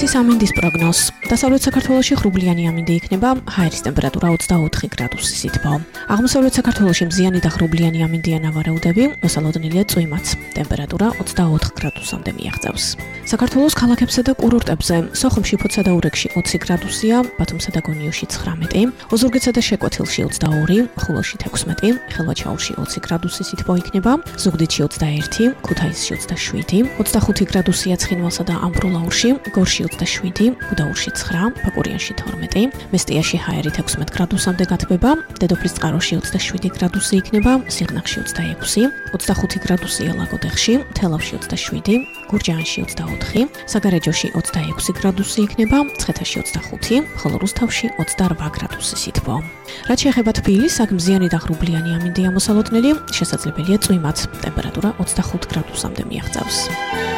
დღეისათვის ამინდის პროგნოზ. დასავლეთ საქართველოში ღრუბლიანი ამინდი იქნება, ჰაერის ტემპერატურა 24 გრადუსი სითბო. აღმოსავლეთ საქართველოში მზიანი და ღრუბლიანი ამინდია ნავარაუდები, მოსალოდნელია წვიმაც. ტემპერატურა 24 გრადუსამდე მიაღწევს. საქართველოს ქალაქებსა და კურორტებზე სოხუმში, ფოთსა და ურეკში 20 გრადუსია, ბათუმსა და გონიოში 19, ოზურგეთსა და შეკვეთილში 22, ხულოში 16, ხელვაჩაურში 20 გრადუსი სითბო იქნება, ზუგდიდში 21, ქუთაისში 27, 25 გრადუსია ცხინვალსა და ამბროლაურში, გორში 27, გუდაურში 9, ფაკურიანში 12, მესტიაში ჰაერი 16 გრადუსამდე გათბება, დედოფლის წყაროში 27 გრადუსი იქნება, სიღნაღში 26, 25 გრადუსია ლაგოდეხში, თელავში 27, გურჯაანში 24, საგარეჯოში 26 გრადუსი იქნება, მცხეთაში 25, ხოლო რუსთავში 28 გრადუსი სითბო. რაც შეეხება თბილისს, აქ მზიანი და ღრუბლიანი ამინდია მოსალოდნელი, შესაძლებელია წვიმაც, ტემპერატურა 25 გრადუსამდე მიაღწევს.